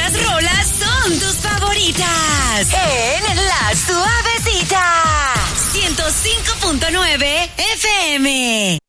estas rolas son tus favoritas. En La Suavecita. 105.9 FM.